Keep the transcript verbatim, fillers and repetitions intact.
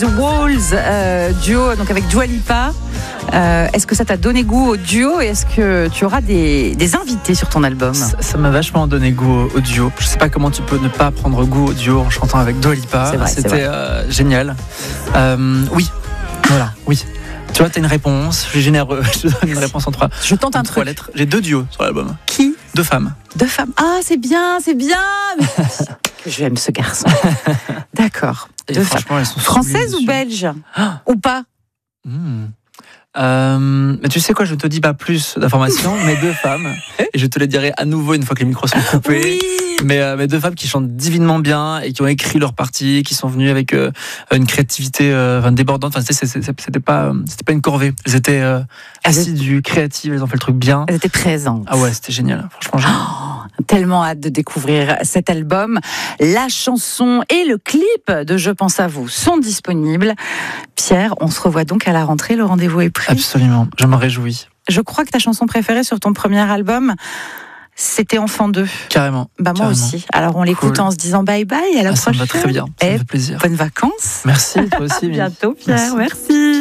the Walls, euh, duo donc avec Dua Lipa. Euh, est-ce que ça t'a donné goût au duo et est-ce que tu auras des, des invités sur ton album? Ça, ça m'a vachement donné goût au, au duo. Je sais pas comment tu peux ne pas prendre goût au duo en chantant avec Dua Lipa. C'est vrai, C'était c'est vrai. Euh, génial. Euh, oui, voilà, oui. Tu vois, t'as une réponse, je suis généreux, je te donne une réponse en trois, Je tente un en trois truc. lettres. J'ai deux duos sur l'album. Qui? Deux femmes. Deux femmes. Ah, c'est bien, c'est bien. Mais que j'aime ce garçon. D'accord. Et Deux femmes. franchement, elles sont Françaises sublimes ou dessus. belges? Ah. Ou pas? Mmh. Euh, mais tu sais quoi, je te dis pas plus d'informations, mais deux femmes, et je te les dirai à nouveau une fois que les micros sont coupés. Oui. Mais, euh, mais deux femmes qui chantent divinement bien et qui ont écrit leur partie, qui sont venues avec euh, une créativité euh, enfin, débordante. Enfin, c'était, c'était pas, euh, c'était pas une corvée. Elles étaient euh, assidues, créatives. Elles ont fait le truc bien. Elles étaient présentes. Ah ouais, c'était génial. Franchement, génial. Oh, tellement hâte de découvrir cet album. La chanson et le clip de Je pense à vous sont disponibles. Pierre, on se revoit donc à la rentrée. Le rendez-vous est pris. Absolument. Je m'en réjouis. Je crois que ta chanson préférée sur ton premier album, c'était Enfant deux. Carrément. Bah moi Carrément. aussi. Alors on l'écoute Cool. en se disant bye bye à la Ah, ça prochaine. me va très bien. Ça Et me fait plaisir. bonnes vacances. Merci, toi aussi. À bientôt Pierre. Merci. Merci.